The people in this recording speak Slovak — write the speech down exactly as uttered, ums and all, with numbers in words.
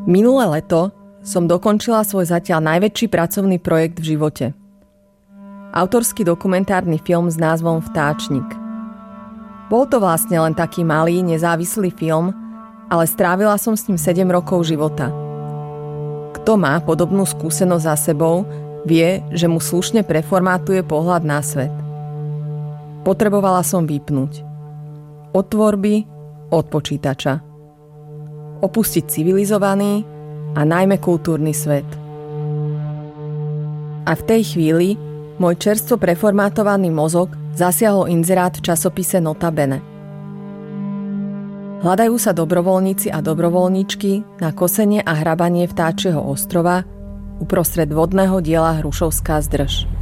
Minulé leto som dokončila svoj zatiaľ najväčší pracovný projekt v živote. Autorský dokumentárny film s názvom Vtáčnik. Bol to vlastne len taký malý, nezávislý film, ale strávila som s ním sedem rokov života. Kto má podobnú skúsenosť za sebou, vie, že mu slušne preformátuje pohľad na svet. Potrebovala som vypnúť. Od tvorby, od počítača. Opustiť civilizovaný a najmä kultúrny svet. A v tej chvíli môj čerstvo preformátovaný mozog zasiahol inzerát v časopise Nota Bene. Hľadajú sa dobrovoľníci a dobrovoľníčky na kosenie a hrabanie vtáčieho ostrova uprostred vodného diela Hrušovská zdrž.